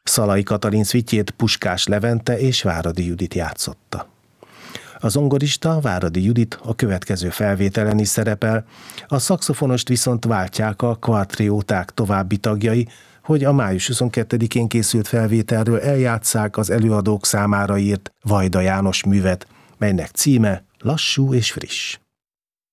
Szalai Katalin szvitjét Puskás Levente és Váradi Judit játszotta. A zongorista, Váradi Judit a következő felvételen is szerepel, a szaxofonost viszont váltják a kvartrióták további tagjai, hogy a május 22-én készült felvételről eljátsszák az előadók számára írt Vajda János művet, melynek címe Lassú és friss.